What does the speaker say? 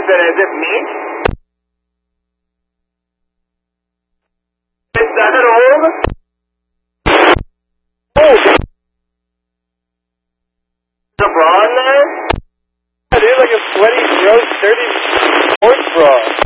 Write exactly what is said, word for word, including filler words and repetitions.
said, is it meat? Is that it old? Oh! The bra in there? Yeah, dude, like a sweaty, gross, dirty sports bra.